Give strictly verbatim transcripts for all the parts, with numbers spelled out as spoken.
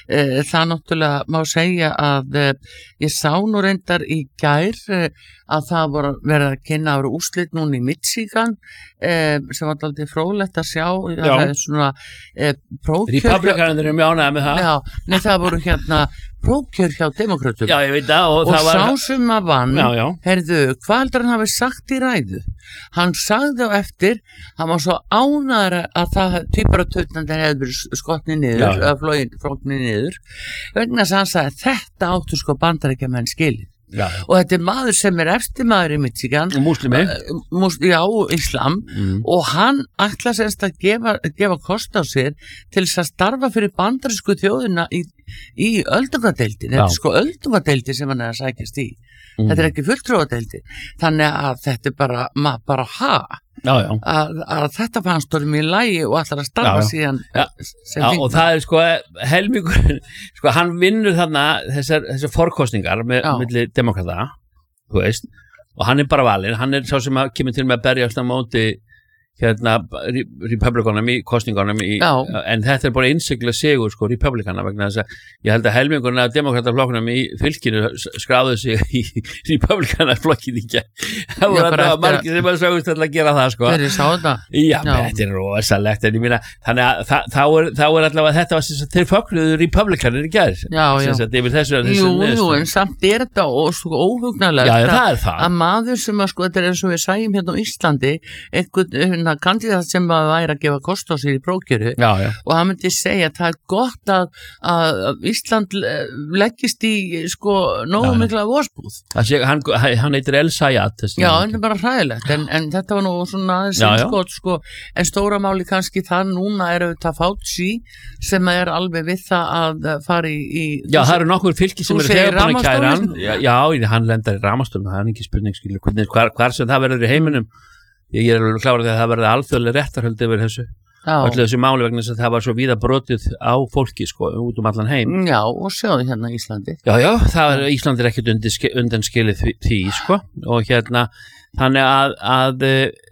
e, það náttúrulega má segja að e, ég sá nú reyndar í gær e, að það voru verið að kynna ára úrslit núna í Michigan e, sem var aldrei fróðlegt að sjá það er svona e, prófkjör Republikanir eru mjög ánægðir með það Já, nei það voru hérna prófkjör hjá demokratum Já, ég veit það og, og það var sá sem að vann Já, já. heyrðu, hvað heldur hann hafi sagt í ræðu hann sagði á eftir hann var svo ánæður að það tvíbaratötnandi hefði verið skotni niður Já, já. eða flóin flókni niður vegna þess að hann sagði þetta áttu sko bandaríkjamenn skilið Já. og þetta er maður sem er efsti maður í Michigan Múslimi Mus, já, islam mm. og hann ætla semst að gefa, gefa kost á sér til þess að starfa fyrir bandarísku þjóðina í, í öldungadeildin þetta er sko öldungadeildi sem hann er að sækjast í mm. þetta er ekki fulltrúadeildi þannig að þetta er bara, maður bara ha já, já. Að, að þetta fannst orðum í lagi og allar að starfa já, síðan já. Já, og það er sko helmingur sko hann vinnur þarna þessar, þessar forkostningar með milli demokrata þú veist og hann er bara valinn, hann er sá sem að kemur til með að berjast á móti hérna republikanum í kostningunum í, en þetta er bara innsigla sigur sko republikana vegna þess að ég held að helmingurinn af demokrataflokknum í fylkinu skráðu sig í republikanaflokkin ekki það voru alltaf margir sem að sögust að gera það sko þeir sá þetta já, þetta er rosalegt en ég meina þannig að þa þá er, þá er allavega þetta var sem sagt þeir fögnuðu republikanir í gær sem sagt yfir þessu jú, jú, en samt er þetta sko óhugnalegt já, það er það að maður sem að sko þetta er eins og við sæjum hérna á Íslandi einhvern kandidat sem að væri að gefa kost á sér í prófkjöru já, já. og hann myndi segja að það er gott að, að Ísland leggist í sko nógu mikla vorspúð hann, hann heitir El Sayat já, þetta er bara hræðilegt en, en þetta var nú svona aðeins sko, en stóra máli kannski það núna er auðvitað Fauci sem er alveg við það að fara í, í já, það eru nokkur fylki sem eru þegar búin að kæra hann já, já, hann lendar í ramastólum það er ekki spurning skilur, hvar, hvar sem það verður í heiminum ég er alveg klárað að það verði alþjóðlega réttarhöld yfir þessu öllu þessu máli vegna þess að það var svo víða brotið á fólki sko út um allan heim já og sjáðu hérna Íslandi já já það er Íslandi er ekkert undan skilið því, því sko og hérna þannig að, að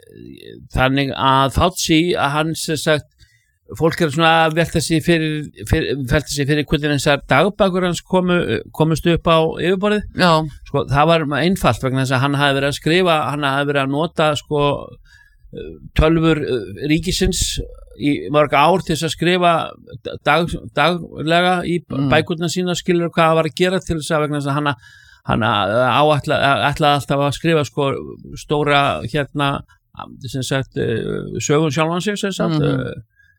þannig að Fauci að hann sem sagt fólk er svona að velta sig fyrir, fyrir velta sig fyrir hvernig þessar dagbækur hans komu, komust upp á yfirborðið já sko það var einfalt vegna þess að hann hafi verið að skrifa hann hafi verið að nota sko tölvur ríkisins í mörg ár til þess að skrifa dag, daglega í mm. bækurna sína skilur hvað það var að gera til þess að vegna þess að hann, hann áætla alltaf að skrifa sko stóra hérna sem sagt sögun sjálfan sig sem sagt mm.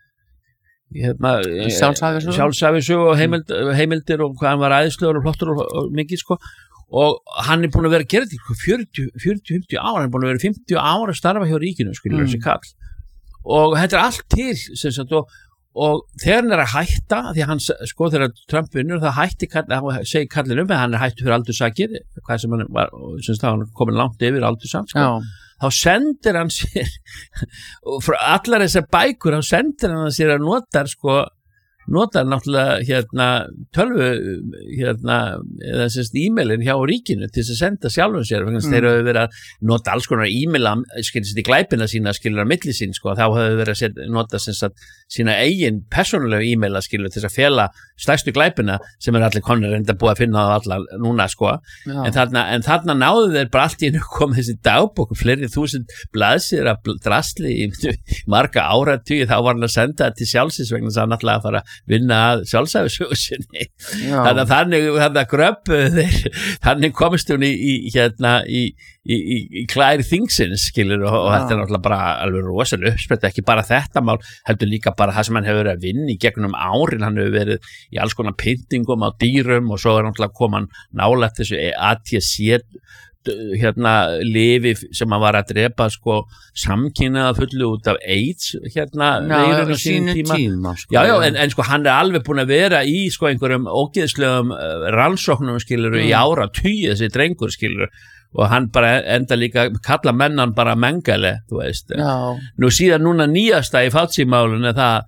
Hérna, sjálfsæfisögu og heimild, heimildir og hvað hann var æðislegur og flottur og, og mikið sko og hann er búin að vera að gera þetta fjörutíu til fimmtíu ára, hann er búin að vera fimmtíu ára að starfa hjá ríkinu skilur mm. þessi kall og þetta er allt til sem sagt og, og þegar hann er að hætta því að hann sko þegar Trump vinnur það hætti kall, hann segi kallin um að hann er hættu fyrir aldursakir hvað sem hann var, sem það hann komin langt yfir aldursak sko já. Þá sendir hann sér og frá allar þessar bækur þá sendir hann sér að nota sko notar náttúrulega hérna tölvu hérna eða sérst e-mailin hjá ríkinu til þess að senda sjálfum sér vegna þess að þeir hafa verið að nota alls konar e-maila skilist í glæpina sína skilur að milli sín sko þá hafa verið að set, nota sérst að sína eigin persónulega e-maila skilur til þess að fela stærstu glæpina sem er allir konur reynda búið að finna á alla núna sko en þarna, en þarna náðu þeir bara allt í einu komið þessi dagbók fleiri þúsund blaðsir að drasli í marga áratugi þá var hann að senda þetta til sjálfsins vegna þess að hann náttúrulega að fara vinna að sjálfsæfisögu sinni þannig að þannig, þannig gröppu þeir þannig komist hún í, í hérna í, í, í, í klæri þingsins skilur og, og þetta er náttúrulega bara alveg rosalega uppsprett ekki bara þetta mál heldur líka bara það sem hann hefur verið að vinna í gegnum árin hann hefur verið í alls konar pyntingum á dýrum og svo er náttúrulega koman nálægt þessu A T C hérna lifi sem að var að drepa sko samkynnaða fullu út af AIDS hérna veirun á sínum tíma, tíma sko, já, já, en, en sko hann er alveg búin að vera í sko einhverjum ógeðslegum uh, rannsóknum skilur mm. í ára tugi þessi drengur skilur og hann bara enda líka kalla mennan bara Mengele þú veist já. Nú síðan núna nýjasta í Fauci-málun er það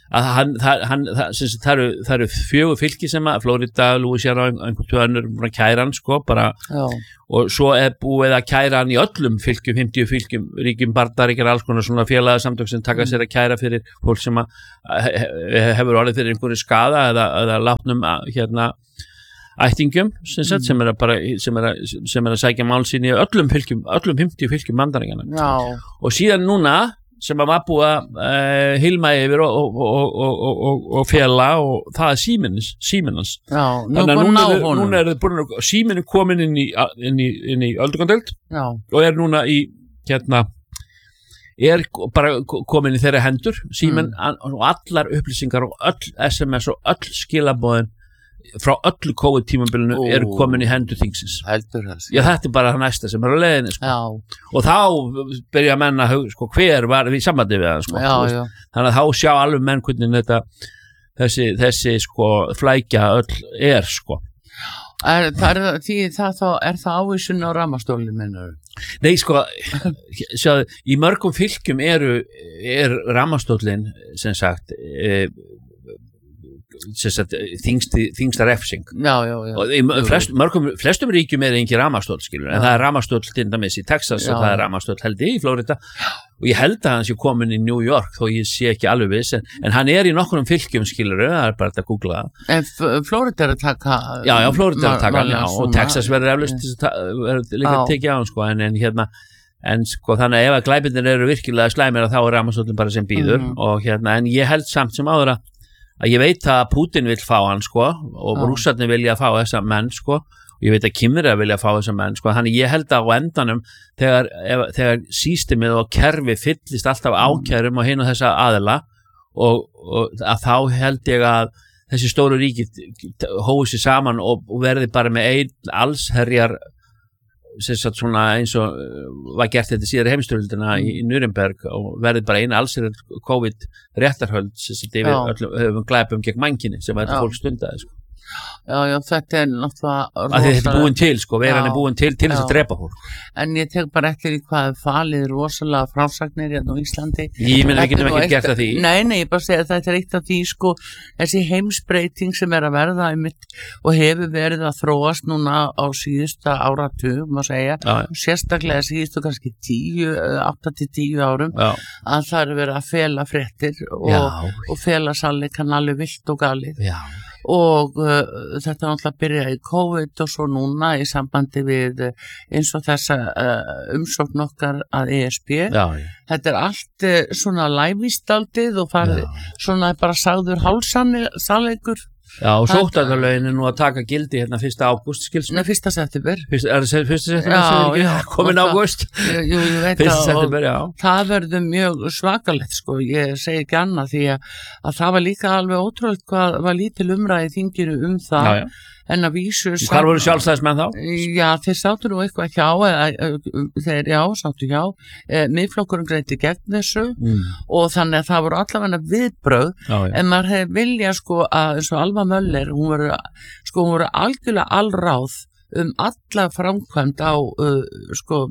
að hann, það, hann, það, sem, það, eru, það eru fjögur fylki sem að Florida, Louisiana og einhvern tvönnur búin að kæra hann sko bara Já. Og svo er búið að kæra hann í öllum fylkjum, fimmtíu fylkjum, ríkjum, Bandaríkjum, alls konar svona félagasamtök sem taka sér að kæra fyrir fólk sem að hefur orðið fyrir einhverju skada eða, eða látnum að, hérna ættingum sem, mm. sem, er bara, sem, er að, sem er að sækja mál sín í öllum fylkjum, öllum fimmtíu fylkjum Bandaríkjanna og síðan núna sem að maður búið að uh, hilma yfir og, og, og, og, og, og fela og það er Siemens Siemens þannig að núna, núna er það Siemens komin inn í, inn í, inn í öldungandöld og er núna í hérna er bara komin í þeirra hendur Siemens mm. og allar upplýsingar og öll S M S og öll skilabóðin frá öllu COVID-tímabilinu oh. eru komin í hendur þingsins. Heldur það. Já, þetta er bara það næsta sem er á leiðinni sko. Og þá byrja menn að hugsa sko, hver var við sambandi við það sko. Já, já. Þannig að þá sjá alveg menn hvernig þetta þessi, þessi sko flækja öll er sko. Er það, er, því, það þá, er það ávísun á ramastólinu minnur? Nei sko, sjáðu, í mörgum fylkjum eru er ramastólin sem sagt e, Þingst, þingsta refsing já, já, já. og í flest, mörgum, flestum ríkjum er engin ramastóll skilur, en það er ramastóll til dæmis í Texas já. Og það er ramastóll held í Florida og ég held að hann sé komin í New York þó ég sé ekki alveg viss en, en hann er í nokkrum fylkjum skilur, það er bara að googla en Florida er að taka já, já, Florida er að taka hann, já, og Texas verður eflust líka að tekja á hann sko, en, en hérna en sko þannig að ef að glæpirnir eru virkilega slæmir þá er ramastóllin bara sem býður mm. og hérna, en ég held samt sem áður að að ég veit að Putin vill fá hann sko og ah. rússarnir vilja fá þessa menn sko og ég veit að Kínverjar vilja fá þessa menn sko þannig ég held að á endanum þegar, ef, þegar systemið og kerfi fyllist alltaf ákærum og hinn og þessa aðila og, og að þá held ég að þessi stóru ríki hói sér saman og, og verði bara með einn allsherjar sem sagt svona eins og var gert þetta síðar í heimstyrjöldina mm. í, í Nuremberg og verði bara eina allsherjar COVID réttarhöld sem þetta yfir öllum höfum glæpum gegn mannkyni sem þetta fólk stundaði sko. Já, já, þetta er náttúrulega að þetta er búin til, sko, veiran er búin til til þess að drepa fólk. En ég tek bara eftir í hvað falið rosalega frásagnir hérna á Íslandi. Ég meina við getum ekki gert að því. Nei, nei, ég bara segja að þetta er eitt af því, sko, þessi heimsbreyting sem er að verða einmitt og hefur verið að þróast núna á síðusta áratug, má segja, já, já. Sérstaklega síðustu kannski tíu, átta til tíu árum, já. Að það er verið að fela fréttir og, og fela sannleikann alveg vilt og galið. Já. Og uh, þetta er náttúrulega að byrja í COVID og svo núna í sambandi við uh, eins og þessa uh, umsókn okkar að E S B já, já. Þetta er allt uh, svona lævístaldið og farið svona bara sagður hálfsannleikur. Já, og sóttvarnalögin er nú að taka gildi hérna fyrsta ágúst, skilst Nei, fyrsta september. Fyrst, er það fyrsta september sem er ekki komin ágúst? Jú, ég veit fyrsta september, já. Það verður mjög svakalegt, sko, ég segi ekki annað því að, að það var líka alveg ótrúlega hvað var lítil umræði þinginu um það. Já, já. En að vísu Hvar voru sjálfstæðismenn þá? Já, þeir sáttu nú eitthvað hjá eða, þeir, já, sáttu hjá e, miðflokkurinn greindi gegn þessu mm. og þannig að það voru allavega viðbrögð já, já. En maður hefði vilja sko að eins og Alma Möller hún voru, sko, hún voru algjörlega allráð um alla framkvæmd á uh, sko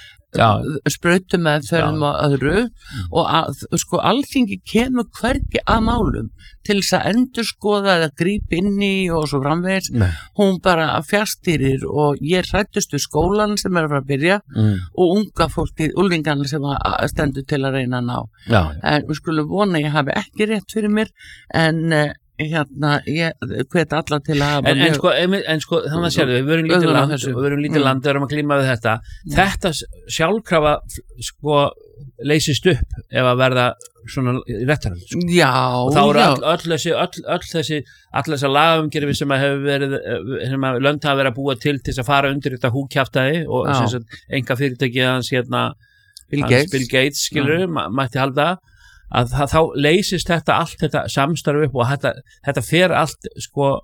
sprautum með þörfum og öðru mm. og að, sko, alþingi kemur hvergi að málum til þess að endurskoða eða grípa inn í og svo framvegis hún bara fjárstýrir og ég hrættust við skólan sem er að fara að byrja mm. og unga fólki, úlingarna sem stendur til að reyna að ná já, já. En við skulum vona ég hafi ekki rétt fyrir mér en hérna, ég hvet alla til að en, en sko, en sko, þannig að sér við verum lítið land, við verum lítið land við erum að glíma við þetta, mm. þetta sjálfkrafa, sko leysist upp ef að verða svona réttarhald, sko. Já, og þá eru öll, öll þessi öll, öll þessi, allar þessar lagaumgerfi sem að hefur verið, sem að lönd hafa verið að búa til til þess að fara undir þetta húkjaftaði og sem sagt, enga fyrirtæki hans hérna, Bill Gates, Bill Gates skilur, mætti halda að það, þá leysist þetta allt þetta samstarf upp og þetta, þetta fer allt sko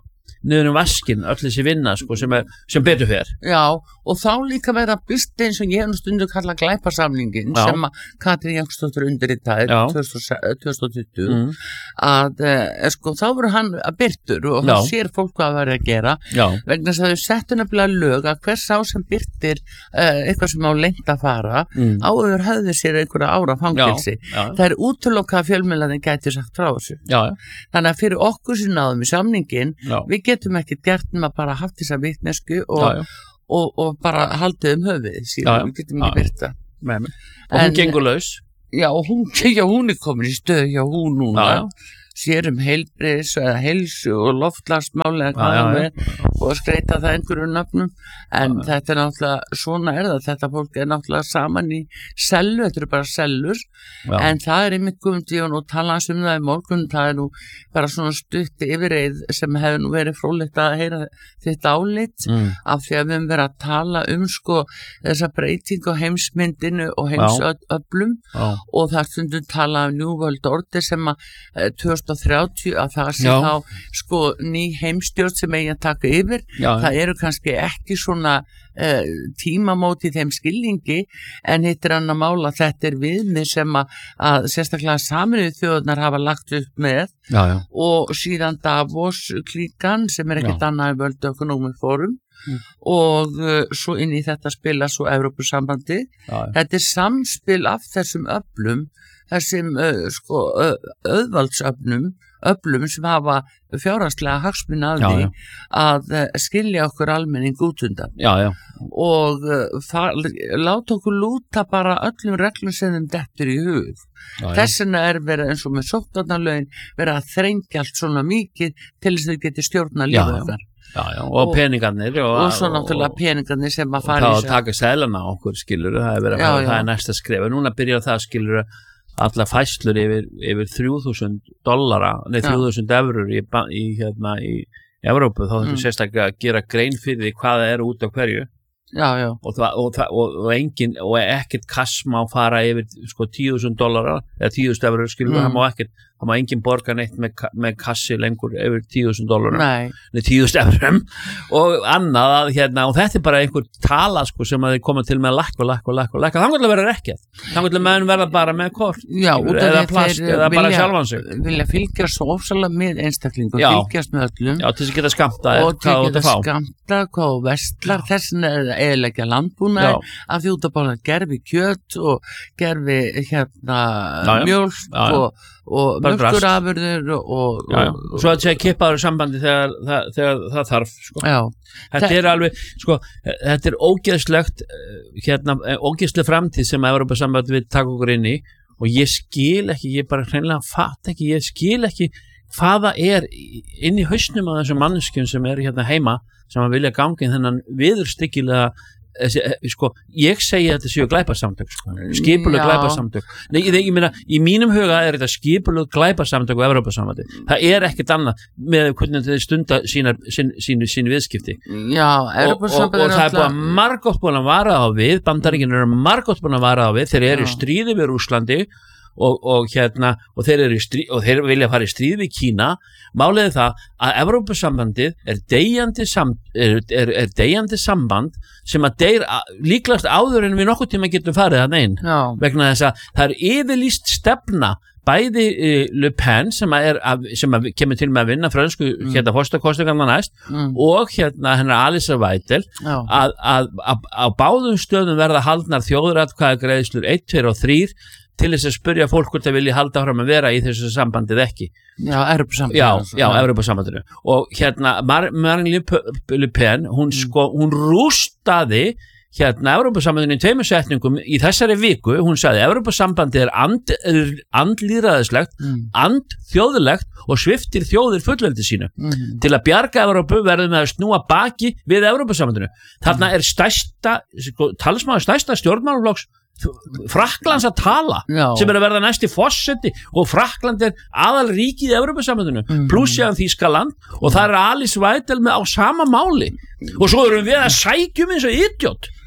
niður um vaskinn, öll þessi vinna sko, sem, er, sem betur fer. Já, og þá líka vera byrst eins og ég hef nú stundu kalla glæpasamlingin Já. sem að Katrín Jakobsdóttir undirritaði Já. tvö þúsund tuttugu Mm. að eh, sko, þá voru hann að byrtur og Já. hann sér fólk hvað verið að gera Já, vegna þess að þau settu nefnilega lög að hver sá sem byrtir uh, eitthvað sem á lengt að fara mm. áður höfðu sér einhverja ára fangilsi. já, Það er útlokað að fjölmiðlarnir gæti sagt frá þessu. já, Þannig að fyrir okkur sem náðum í samningin, já, við getum ekki gert um að bara haft þessa vitnesku og, já, já. og, og bara haldið um höfuð síðan, Já, já. við getum Já, ekki byrta. Með mig. Og hún En- gengur laus. Já, og hún, já, hún er komin í stöð, já, hún núna, Já, já. sér um heilbriðs eða heilsu og loftlagsmáli eða hvað Já, já, það já. er og að skreita það einhverju nöfnum en Já, já. þetta er náttúrulega, svona er það, þetta fólk er náttúrulega saman í sellu, þetta eru bara sellur Já. en það er einmitt Guðmundur og tala um það í morgun, það er nú bara svona stutt yfirreið sem hefur nú verið fróðlegt að heyra þetta álit Mm. af því að við höfum verið að tala um sko þessa breytingu á heimsmyndinu og heimsöflum Já. og það er stundum talað um New World Order sem að eh, tvö þúsund og þrjátíu að það sé Já. þá sko ný heimstjórn sem eigi að taka yfir Já, það eru kannski ekki svona uh, tímamót í þeim skilningi en hitt er annað mála þetta er viðmið sem að, að sérstaklega Sameinuðu þjóðirnar hafa lagt upp með já, já. og síðan Davos klíkan sem er ekkert Já. annað en World Economic Forum Mm. og uh, svo inn í þetta spila svo Evrópusambandi Já, já. þetta er samspil af þessum öflum þessum uh, sko, uh, öðvaldsöflum öflum sem hafa fjárhagslega hagsmuna af Já, því já. að uh, skilja okkur almenning út undan Já, já. og uh, láta okkur lúta bara öllum reglum sem þeim dettur í hug Já, já. þess vegna er verið eins og með sóttvarnalögin verið að þrengja allt svona mikið til þess að þau geti stjórna Já, lífið já. okkar Já, já. Og, Og- peningarnir og, og svo náttúrulega peningarnir sem að og fara það í að taka sælana á okkur skilur það er, verið, Já, að, já. það er næsta skrif núna byrjar það skilur alla fæslur yfir, yfir þrjú þúsund dollara nei Já. þrjú þúsund eurur í, ba- í, hérna, í Evrópu þá þetta Mm. sérstaklega að gera grein fyrir því hvað það er út á hverju já, já, og, það, og, það, og, og engin og ekkert kass má fara yfir sko tíu þúsund dollara eða tíu þúsund eurur skilur Mm. það má ekkert það má engin borga neitt með, ka- með kassi lengur yfir tíu þúsund dollara nei með tíu stefnum og annað að hérna og þetta er bara einhver tala sko sem að þið koma til með að lakka og lakka og lakka og lakka þannig að verða ekkert þannig að menn verða bara með kort Já, út af eða því að plast þeir eða bara vilja- sjálfan sig vilja fylgjast svo ofsalega með einstaklingu Já. fylgjast með öllum já til þess að geta skamta og til hvað þú að ert að fá skamta hvað þú vestlar þessin er eðilegja landbúnaði Já. af því út að bála gerfi kjöt og gerfi hérna Já, já. mjólk Já, já. og, og Bara drast. mjölkurafurður og, og, já, já. og svo að segja kippaður sambandi þegar, þegar, þegar það þarf sko. já, þetta Það- er alveg sko, þetta er ógeðslegt eh, hérna, ógeðsleg framtíð sem að Evrópusamband við taka okkur inn í og ég skil ekki, ég bara hreinlega fatt ekki, ég skil ekki hvaða er inn í hausnum af þessum manneskjum sem er hérna heima sem að vilja gangi þennan viðurstyggilega þessi, sko, ég segi að þetta séu glæpasamtök sko. skipuleg Já. glæpasamtök Nei, ég, ég meina, í mínum huga er þetta skipuleg glæpasamtök og Evrópusambandi það er ekkert annað með hvernig þau stunda sínar, sín, sín, sín viðskipti já og, og, og Evrópusambandið það er búin að margótt búin að vara á við Bandaríkin eru margótt búin að vara á við þeir eru í Já. stríði við Rússlandi og, og hérna og þeir, eru í stríð, og þeir vilja fara í stríð við Kína málið er það að Evrópusambandið er deyjandi, sam, er, er, er deyjandi samband sem að deyr líklast áður en við nokkuð tíma getum farið að neinn já, vegna þess að það er yfirlýst stefna bæði uh, Le Pen sem að, er, að, sem að kemur til með að vinna frönsku Mm. hérna fórstakostingarna næst mm, og hérna hennar Alisa Weidel já, að, að, að á báðum stöðum verða haldnar þjóðratkvæða greiðslur eitt, tveir og þrír til þess að spyrja fólk hvort það vilji halda fram að vera í þessu sambandið ekki já, Evrópusambandið já, altså, já, Evrópusambandinu og hérna Mar Marine Le Pen hún, Mm. sko, hún rústaði hérna Evrópusambandinu í tveimur setningum í þessari viku, hún sagði Evrópusambandið er and, andlýðræðislegt mm, andþjóðlegt og sviftir þjóðir fullveldi sínu mm, til að bjarga Evrópu verðum við að snúa baki við Evrópusambandinu. Þarna er stærsta, sko, talsmaður stærsta stjórnmálaflokks Frakklands að tala já, sem er að verða næsti forseti og Frakkland er aðal ríkið í Evrópusambandinu Mhm. pluss jáðan Þýskaland og það er Alice Weidel með á sama máli og svo erum við að sækjum eins og idiot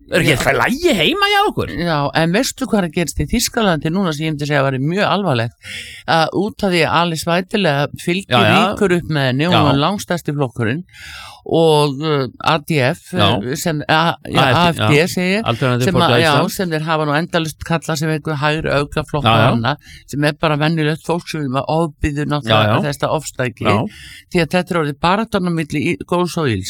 Er ekki eitthvað lægi heima hjá okkur? Já, en veistu hvað er að gerast í Þýskalandi núna sem ég myndi segja að vera mjög alvarlegt að út af því að Alice Weidele fylgir ríkur upp með henni og hún var langstærsti flokkurinn og uh, A D F uh, sem A F D segi sem, já, sem þeir hafa nú endalust kalla sem einhver hægri auka flokkar hana sem er bara venjulegt fólk sem er ofbyður náttúrulega þetta ofstæki því að þetta er orðið baráttan á milli góðs og ills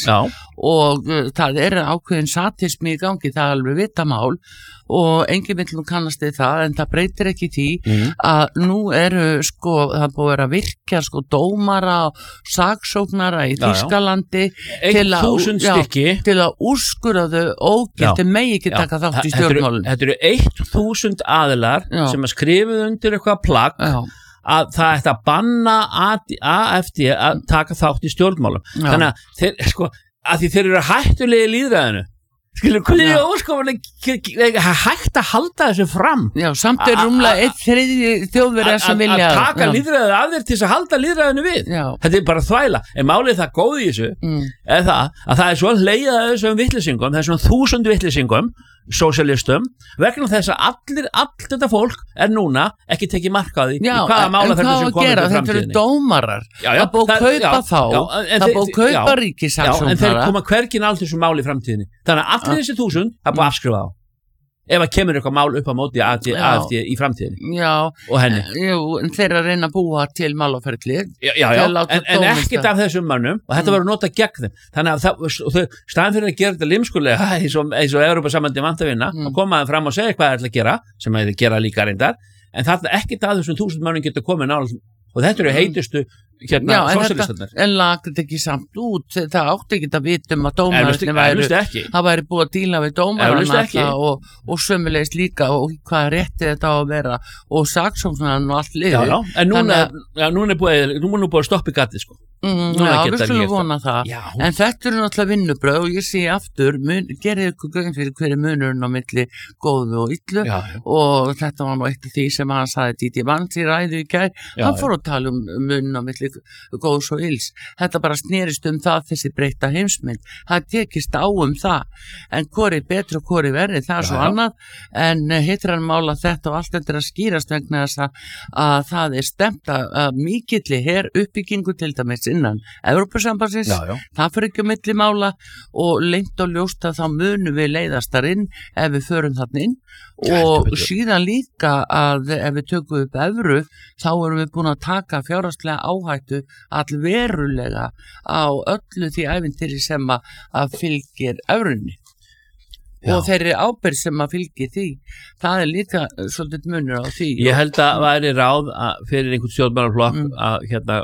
og uh, það er ákveðin satismi í gangi, það er alveg vitamál og engin vill nú kannast við það en það breytir ekki því mm. að nú eru sko, það búið að vera að virkja sko dómara og saksóknara í Þýskalandi til að, já, til að úrskurða þau ógilt en megi ekki taka þátt í stjórnmálum. Þetta eru eitt þúsund aðilar já. Sem að skrifuð undir eitthvað plagg já. Að það ætti að banna A F D að taka þátt í stjórnmálum. Já. Þannig að þeir, sko, að því þeir eru hættulegi í lýðræðinu skilur, hvernig er óskofulega hægt að halda þessu fram já, samt er rúmlega eitt þriðji þjóðverjar sem vilja að taka lýðræðið af þér til þess að halda lýðræðinu við já. Þetta er bara þvæla, en málið það góð í þessu mm. er það að það er svo leiðað þessum vitleysingum, þessum þúsund vitleysingum sósíalistum, vegna þess að allir, allt þetta fólk er núna ekki tekið mark á því já, í hvaða mála þetta sem komið til framtíðinni. Þetta eru dómarar, já, já, það búið að kaupa já, þá, já, það búið að kaupa ríkissaksóknara. En þeir koma hvergin allt þessu máli í framtíðinni. Þannig að allir þessi þúsund, það búið að afskrifa á. Ef að kemur eitthvað mál upp á móti A F D í framtíðinni já, og henni. Jú, en þeir að reyna að búa til málaferli. Já, já, já en, en ekkert af þessum mönnum og þetta mm. var að nota gegn þeim. Þannig að það, þau staðan fyrir að gera þetta limskulega eins og, eins og Evrópusambandið vant að vinna mm. og koma þeim fram og segja hvað það er að gera sem þeir gera líka reyndar en það er ekkert af þessum þúsund mönnum getur komið nála og þetta eru heitustu hérna sósíalistarnir. En lagði þetta ekki samt út, það átti ekki að vita um að dómararnir væri, það væri búið að díla við dómararna og, og sömulegist líka og hvað rétti þetta á að vera og saksóknarnar og allt liði. Já, já, en núna, ja, núna er búið, núna er búið að stoppa í gatið sko. Mm, já, við skulum vona það já. En þetta eru náttúrulega vinnubröð og ég sé aftur, mun, gerið ykkur gögn fyrir hverju munurinn á milli góðu og illu já, já. Og þetta var nú eitt af því sem hann sagði Díti Vans í ræðu í gær já, hann fór að tala um munn á milli góðs og ills, þetta bara snerist um það þessi breytta heimsmynd það tekist á um það en hvori betri og hvori verri, það er já, svo já. Annað en hittir hann mála þetta og allt þetta er að skýrast vegna þess að, að það er stemt að, að mikilli her uppbyggingu til dæmis innan Evrópusambandsins, það fyrir ekki á milli mála og lengt og ljóst að þá munum við leiðast þar inn ef við förum þarna inn og síðan líka að ef við tökum upp evru þá erum við búin að taka fjárhagslega áhættu allverulega á öllu því ævintýri sem að, að fylgir evrunni já. Og þeirri ábyrgð sem að fylgir því það er líka svolítið munur á því ég held að væri ráð að fyrir einhvern stjórnmálaflokk mm. að hérna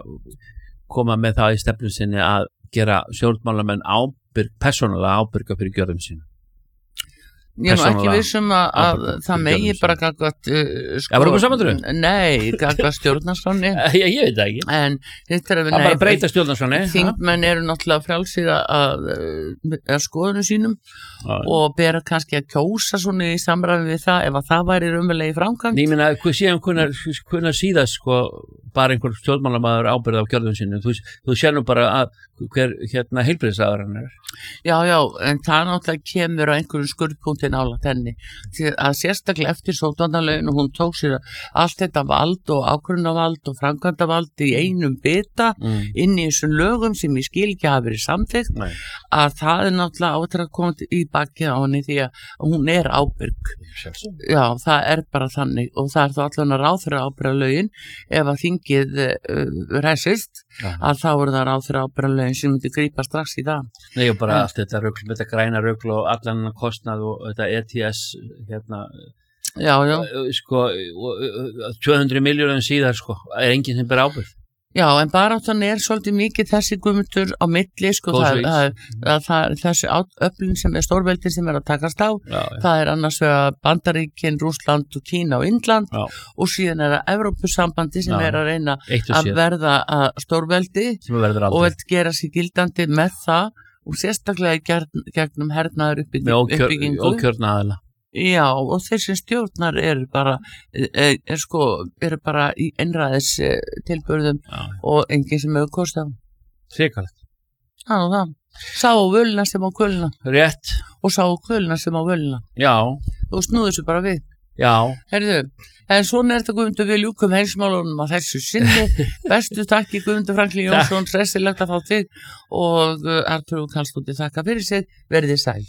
koma með það í stefnu sinni að gera stjórnmálamenn ábyrg, persónulega ábyrga fyrir gjörðum sínu. Ég er nú ekki vissum að, að það megi bara gagvat uh, sko, Evrópusambandinu? Nei, gagvat stjórnarskránni ég, ég veit það ekki en þetta er að bara breyta stjórnarskránni þingmenn eru náttúrulega frjálsir að, að skoðunum sínum Æ. Og bera kannski að kjósa svona í samræmi við það ef að það væri raunverulegi framkvæmt ég meina, síðan hvernig síðast sko, bara einhver stjórnmálamaður ábyrgð á gjörðum sínum þú, þú sér nú bara að hver hérna heilbrigðisráðherra hann er já, já, en það náttúrulega kemur á einhverjum skurðpunkti nálægt henni að sérstaklega eftir sóttvarnalögin og hún tók sér allt þetta vald og ákvörðunarvald og framkvæmdavald í einum bita mm. inn í þessum lögum sem ég skil ekki hafa verið samþykkt Nei. Að það er náttúrulega áttur að koma í bakið á henni því að hún er ábyrg já, það er bara þannig og það er þá allavega ráðherra ábyrgðarlögin ef að þingið uh, ræsist ja. Að þá eru það ráðherra ábyrgðarlögin sem myndi grípa strax í það Nei, og bara ja. Allt þetta rugl, þetta græna rugl og allan kostnað og þetta E T S hérna já, já. Sko, tvö hundruð miljónum síðar sko, er enginn sem ber ábyrgð Já, en bara þannig er svolítið mikið þessi guðmundur á milli, sko, það, það, það, það, þessi öflin sem er stórveldin sem er að takast á, já, já. Það er annars vegar Bandaríkin, Rússland og Kína og Indland já. Og síðan er það Evrópusambandi sem já. Er að reyna að verða að stórveldi og vil gera sig gildandi með það og sérstaklega gegn, gegnum hernaður uppbyggingu. Og kjörnaðala. Já, og þessi stjórnar eru bara er, er sko, eru bara í einræðis tilburðum og enginn sem hefur kostað Svikalegt Já, það Sá völuna sem á kvöluna. Rétt. Og sá kvöluna sem á völuna. Já. Og snúðu þessu bara við. Já. Herðu, en svona er þetta Guðmundur, við ljúkum heimsmálunum að þessu sinni. Bestu takki Guðmundur Franklín Jónsson, stressilegt að fá þig og uh, Artur Karlsdóttir þakka fyrir sig, verðið sæl.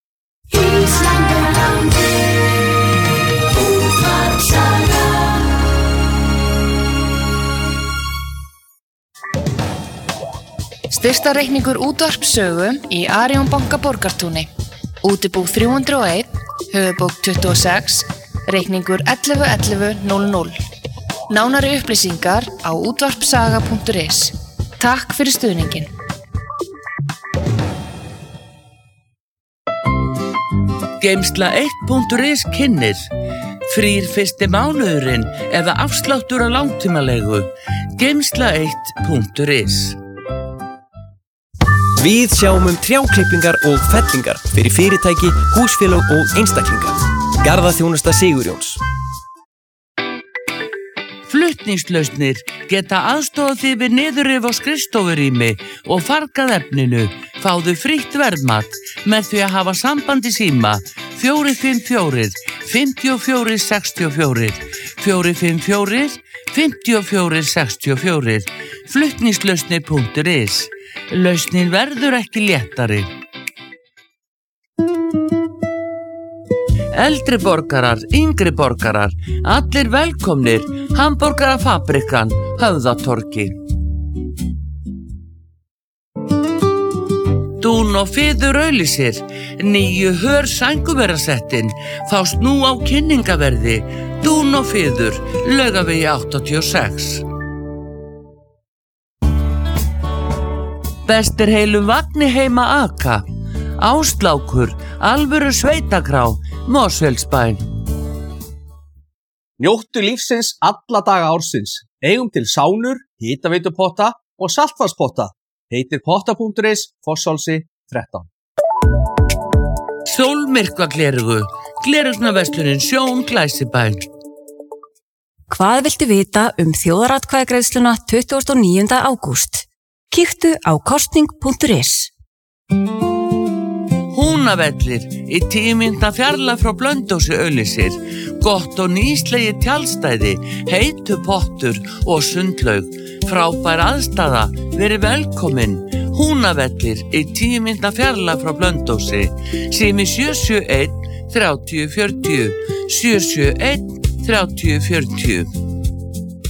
Styrktarreikningur útvarpssögu í Arion banka Borgartúni. Útibú þrjú hundruð og einn, höfuðbók tuttugu og sex, reikningur ellefu ellefu núll núll. Nánari upplýsingar á útvarpssaga punktur is. Takk fyrir stuðningin. Geimsla eitt punktur is kynnir frýr fyrsti mánuðurinn eða afsláttur á langtímalegu. Geimsla eitt punktur is. Við sjáum um trjáklippingar og fellingar fyrir fyrirtæki, húsfélög og einstaklinga. Garðaþjónusta Sigurjóns. Flutningslausnir geta aðstofað þig við niðurrif á skrifstofurými og fargað efninu. Fáðu frítt verðmat með því að hafa samband í síma fjögur fimm fjögur, fimm fjögur sex fjögur, fjögur fimm fjögur, fimm fjögur sex fjögur, flutningslausnir punktur is. Lausnin verður ekki léttari. Eldri borgarar, yngri borgarar, allir velkomnir, Hamborgarafabrikan, Höfðatorgi. Dún og Fiður auglýsir, nýju hör sænguverasettin, fást nú á kynningaverði, Dún og Fiður, Laugavegi áttatíu og sex. Bestir heilum vagni heima aka, Áslákur, alvöru sveitakrá, Mosfellsbæn. Njóttu lífsins alla daga ársins. Eigum til sánur, hitaveitupotta og saltvatnspotta. Heitir potta punktur is, Fossálsi þrettán. Sólmyrkvaglerugu, glerugnaverslunin Sjón Glæsibæn. Hvað viltu vita um þjóðaratkvæðagreiðsluna tuttugasta og níunda ágúst? Kíktu á kosning punktur is. Húnavellir í tíu mínútna fjarlægð frá Blönduósi auglýsir. Gott og nýslegi tjaldstæði, heitu pottur og sundlaug. Frábær aðstaða, verið velkomin. Húnavellir í tíu mínútna fjarlægð frá Blönduósi. Sími sjö sjö einn, þrjátíu fjörutíu, sjö sjö einn, þrjátíu fjörutíu.